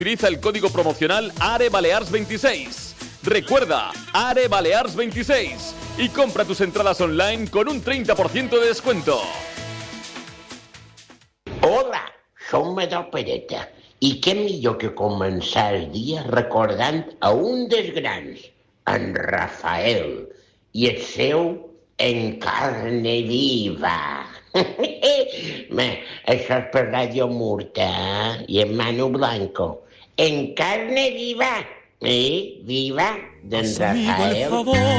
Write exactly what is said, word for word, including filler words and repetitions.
Utiliza el código promocional AREBalears veintiséis. Recuerda, AREBalears veintiséis. Y compra tus entradas online con un treinta por ciento de descuento. Hola, som Medal Pereta. I què millor que començar el dia recordant a un dels grans, en Rafael, i el seu En carne viva. Bé, això és per Ràdio Murta, eh? I en Manu Blanco. En carne viva. Eh? Viva d'en Rafael.